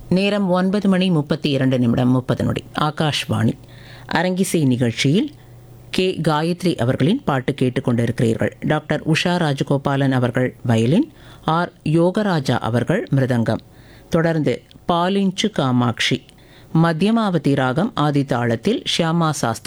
நேரம் 9:32 ஆகாஷ்வாணி. அரங்கிசை நிகழ்ச்சியில் கே. காயத்ரி அவர்களின் பாட்டு கேட்டுக்கொண்டிருக்கிறீர்கள். டாக்டர் உஷா ராஜகோபாலன் அவர்கள் வயலின், ஆர். யோகராஜா அவர்கள் மிருதங்கம். தொடர்ந்து பாலிஞ்சு காமாட்சி மத்தியமாவதி ராகம் ஆதி தாளத்தில் ஷியாமா சாஸ்திரி